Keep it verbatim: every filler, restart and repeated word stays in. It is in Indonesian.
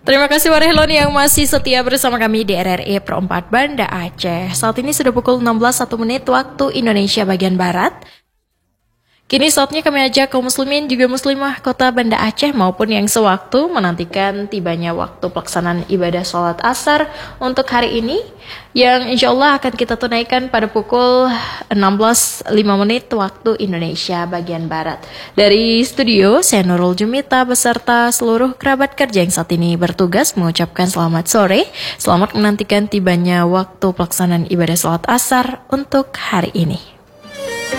Terima kasih Warhelon yang masih setia bersama kami di R R I Perempat Banda Aceh. Saat ini sudah pukul enam belas satu menit waktu Indonesia bagian Barat. Kini saatnya kami ajak kaum muslimin juga muslimah kota Banda Aceh maupun yang sewaktu menantikan tibanya waktu pelaksanaan ibadah sholat asar untuk hari ini yang insya Allah akan kita tunaikan pada pukul enam belas lima menit waktu Indonesia bagian Barat. Dari studio, saya Nurul Jumita beserta seluruh kerabat kerja yang saat ini bertugas mengucapkan selamat sore, selamat menantikan tibanya waktu pelaksanaan ibadah sholat asar untuk hari ini.